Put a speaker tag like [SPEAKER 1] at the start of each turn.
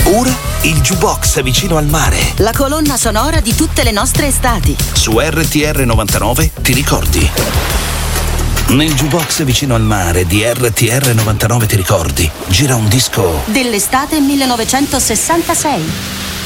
[SPEAKER 1] Ora il jukebox vicino al mare.
[SPEAKER 2] La colonna sonora di tutte le nostre estati.
[SPEAKER 1] Su RTR 99 ti ricordi? Nel jukebox vicino al mare di RTR 99 ti ricordi? Gira un disco
[SPEAKER 2] dell'estate 1966.